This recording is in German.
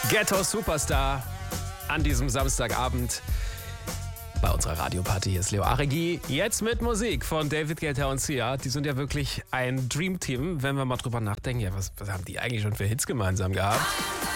Ghetto Superstar an diesem Samstagabend bei unserer Radioparty. Hier ist Leo Aregi. Jetzt mit Musik von David Guetta und Sia. Die sind ja wirklich ein Dreamteam, wenn wir mal drüber nachdenken. Ja, was haben die eigentlich schon für Hits gemeinsam gehabt?